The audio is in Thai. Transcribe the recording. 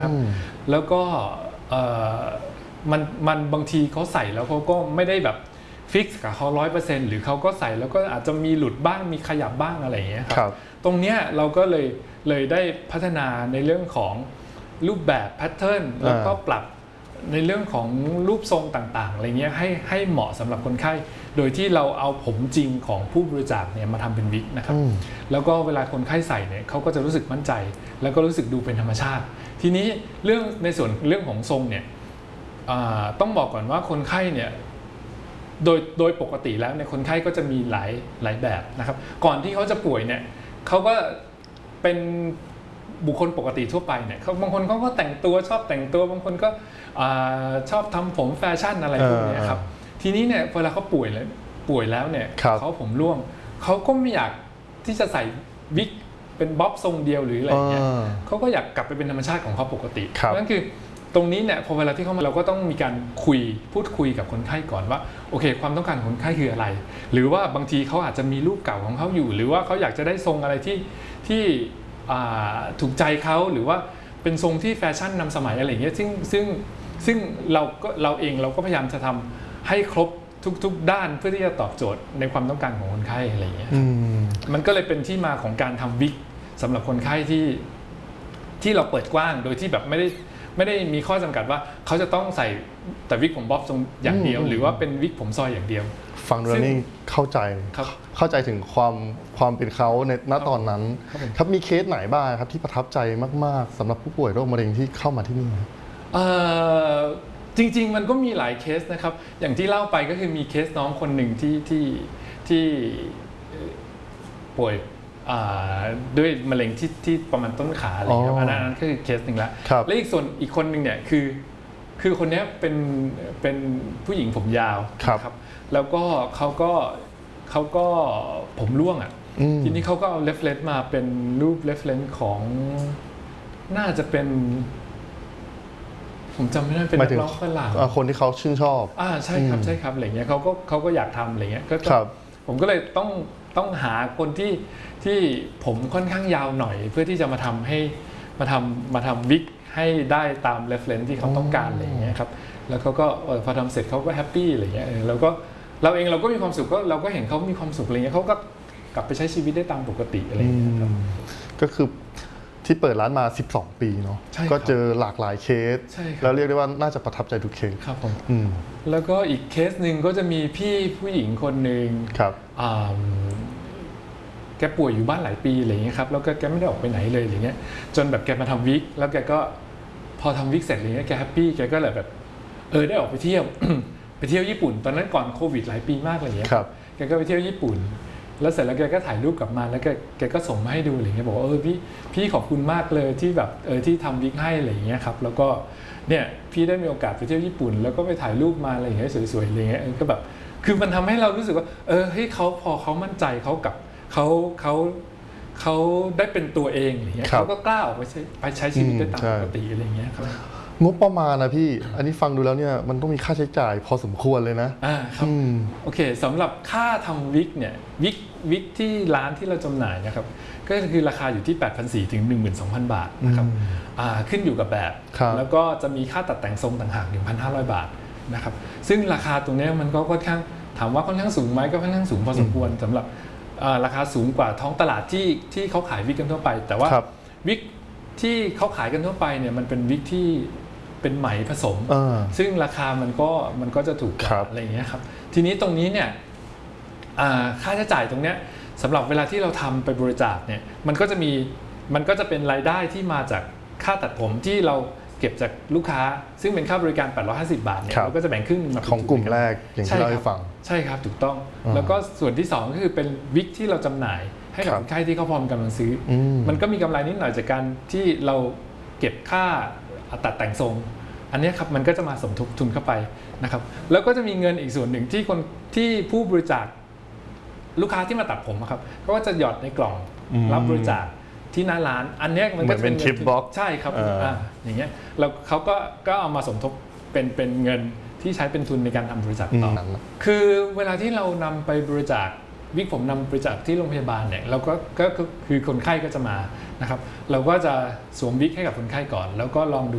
ครับแล้วก็มันบางทีเขาใส่แล้วเขาก็ไม่ได้แบบฟิกซ์กับเขา100%หรือเขาก็ใส่แล้วก็อาจจะมีหลุดบ้างมีขยับบ้างอะไรอย่างเงี้ยครับตรงเนี้ยเราก็เลยได้พัฒนาในเรื่องของรูปแบบแพทเทิร์นแล้วก็ปรับในเรื่องของรูปทรงต่างๆอะไรเงี้ยให้เหมาะสำหรับคนไข้โดยที่เราเอาผมจริงของผู้บริจาคเนี่ยมาทำเป็นวิกนะครับแล้วก็เวลาคนไข้ใส่เนี่ยเขาก็จะรู้สึกมั่นใจแล้วก็รู้สึกดูเป็นธรรมชาติทีนี้ในส่วนเรื่องของทรงเนี่ยต้องบอกก่อนว่าคนไข้เนี่ยโดยปกติแล้วเนี่ยคนไข้ก็จะมีหลายแบบนะครับก่อนที่เขาจะป่วยเนี่ยเขาก็เป็นบุคคลปกติทั่วไปเนี่ยบางคนเขาก็แต่งตัวชอบแต่งตัวบางคนก็ชอบทำผมแฟชั่นอะไรพวกนี้ครับทีนี้เนี่ยเวลาเขาป่วยแล้วเนี่ยเขาผมร่วงเขาก็ไม่อยากที่จะใส่วิกเป็นบ๊อบทรงเดียวหรืออะไรเงี้ยเขาก็อยากกลับไปเป็นธรรมชาติของเขาปกตินั่นคือตรงนี้เนี่ยพอเวลาที่เข้ามาเราก็ต้องมีการพูดคุยกับคนไข้ก่อนว่าโอเคความต้องการของคนไข้คืออะไรหรือว่าบางทีเขาอาจจะมีรูปเก่าของเขาอยู่หรือว่าเขาอยากจะได้ทรงอะไรที่ถูกใจเขาหรือว่าเป็นทรงที่แฟชั่นนำสมัยอะไรอย่างเงี้ยซึ่งเราเองเราก็พยายามจะทำให้ครบทุกด้านเพื่อที่จะตอบโจทย์ในความต้องการของคนไข้อะไรอย่างเงี้ยมันก็เลยเป็นที่มาของการทำวิกสำหรับคนไข้ที่เราเปิดกว้างโดยที่แบบไม่ได้มีข้อจำกัดว่าเขาจะต้องใส่แต่วิกผมบ๊อบทรงอย่างเดียวหรือว่าเป็นวิกผมซอยอย่างเดียวฟังดูนี่เข้าใจถึงความเป็นเขาในณตอนนั้นครับมีเคสไหนบ้างครับที่ประทับใจมากๆสำหรับผู้ป่วยโรคมะเร็งที่เข้ามาที่นี่จริงๆมันก็มีหลายเคสนะครับอย่างที่เล่าไปก็คือมีเคสน้องคนหนึ่งที่ป่วยด้วยมะเร็งที่ประมาณต้นขาอะไรครับอันนั้นก็คือเคสหนึ่งละและอีกคนหนึ่งเนี่ยคือคนนี้เป็นผู้หญิงผมยาวครับแล้วก็เขาก็ผมร่วงทีนี้เขาก็เอาเรฟเลนซ์มาเป็นรูปเรฟเลนซ์ของน่าจะเป็นผมจำไม่ได้เป็นนักร้องฝรั่งคนที่เขาชื่นชอบใช่ครับอะไรเงี้ยเขาก็อยากทำอะไรเงี้ยก็ผมก็เลยต้องหาคนที่ผมค่อนข้างยาวหน่อยเพื่อที่จะมาทำวิกให้ได้ตามเรฟเลนซ์ที่เขาต้องการอะไรเงี้ยครับแล้วเขาก็พอทำเสร็จเขาก็แฮปปี้อะไรเงี้ยเราก็มีความสุขเราก็เห็นเขามีความสุขอะไรเงี้ยเขาก็กลับไปใช้ชีวิตได้ตามปกติอะไรเงี้ยครับก็คือที่เปิดร้านมา12 ปีเนาะก็เจอหลากหลายเคสแล้วเรียกได้ว่าน่าจะประทับใจทุกเคสครับผมแล้วก็อีกเคสหนึ่งก็จะมีพี่ผู้หญิงคนหนึ่งแกป่วยอยู่บ้านหลายปีอะไรเงี้ยครับแล้วก็แกไม่ได้ออกไปไหนเลยอย่างเงี้ยจนแบบแกมาทำวิกแล้วแกก็พอทำวิกเสร็จอะไรเงี้ยแกแฮปปี้แกก็เลยแบบได้ออกไปเที่ยว ไปเที่ยวญี่ปุ่นตอนนั้นก่อนโควิดหลายปีมากอะไรเงี้ยแกก็ไปเที่ยวญี่ปุ่นแล้วเสร็จแล้วแกก็ถ่ายรูปกลับมาแล้วแกก็ส่งมาให้ดูอะไรเงี้ยบอกว่าพี่ขอบคุณมากเลยที่แบบที่ทำวิกให้อะไรเงี้ยครับแล้วก็เนี่ยพี่ได้มีโอกาสไปเที่ยวญี่ปุ่นแล้วก็ไปถ่ายรูปมาอะไรเงี้ยสวยๆอะไรเงี้ยก็แบบคือมันทำให้เรารู้สึกว่าให้เขาพอเขามั่นใจเขากับเขาได้เป็นตัวเองอะไรเงี้ยเขาก็กล้าออกไปใช้ชีวิตได้ตามปกติอะไรเงี้ยครับงบประมาณนะพี่อันนี้ฟังดูแล้วเนี่ยมันต้องมีค่าใช้จ่ายพอสมควรเลยนะครับโอเคสำหรับค่าทำวิกเนี่ยวิกที่ร้านที่เราจำหน่ายนะครับก็คือราคาอยู่ที่ 8,400 ถึง 12,000 บาทนะครับขึ้นอยู่กับแบบแล้วก็จะมีค่าตัดแต่งทรงต่างหาก 1,500 บาทนะครับซึ่งราคาตรงนี้มันก็ค่อนข้างถามว่าค่อนข้างสูงไหมก็ค่อนข้างสูงพอสมควรสำหรับราคาสูงกว่าท้องตลาดที่เขาขายวิกกันทั่วไปแต่ว่าวิกที่เขาขายกันทั่วไปเนี่ยมันเป็นวิกที่เป็นไหมผสมซึ่งราคามันก็จะถูกกว่าอะไรอย่างเงี้ยครับทีนี้ตรงนี้เนี่ยค่าใช้จ่ายตรงเนี้ยสำหรับเวลาที่เราทำไปบริจาคเนี่ยมันก็จะเป็นรายได้ที่มาจากค่าตัดผมที่เราเก็บจากลูกค้าซึ่งเป็นค่าบริการ850 บาทเนี่ยเราก็จะแบ่งครึ่งมาของกลุ่มแรกอย่างที่เราให้ฟังใช่ครับถูกต้องแล้วก็ส่วนที่2ก็คือเป็นวิกที่เราจำหน่ายให้กับคนไข้ที่เขาพร้อมกำลังซื้อมันก็มีกำไรนิดหน่อยจากการที่เราเก็บค่าตัดแต่งทรงอันนี้ครับมันก็จะมาสมทบทุนเข้าไปนะครับแล้วก็จะมีเงินอีกส่วนหนึ่งที่ผู้บริจาคลูกค้าที่มาตัดผมครับก็จะหยอดในกล่องรับบริจาคที่หน้าร้านอันนี้มันก็จะเป็นทิปบ็อกใช่ครับอย่างเงี้ยแล้วเขาก็เอามาสมทบเป็นเงินที่ใช้เป็นทุนในการทำบริจาคต่อคือเวลาที่เรานำไปบริจาควิกผมนำบริจาคที่โรงพยาบาลเนี่ยเราก็คือคนไข้ก็จะมานะครับเราก็จะสวมวิกให้กับคนไข้ก่อนแล้วก็ลองดู